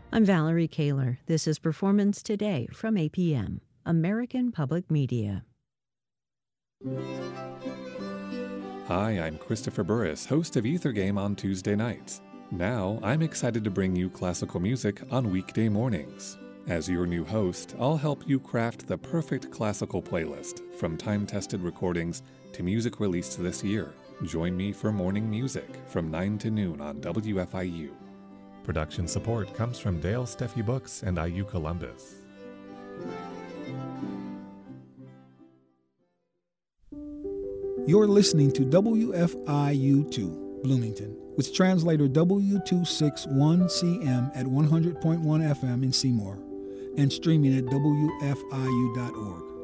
I'm Valerie Kaler. This is Performance Today from APM, American Public Media. Hi, I'm Christopher Burris, host of Ether Game on Tuesday nights. Now, I'm excited to bring you classical music on weekday mornings. As your new host, I'll help you craft the perfect classical playlist, from time-tested recordings to music released this year. Join me for morning music from 9 to noon on WFIU. Production support comes from Dale Steffi Books and IU Columbus. You're listening to WFIU2 Bloomington with translator W261CM at 100.1 FM in Seymour and streaming at WFIU.org.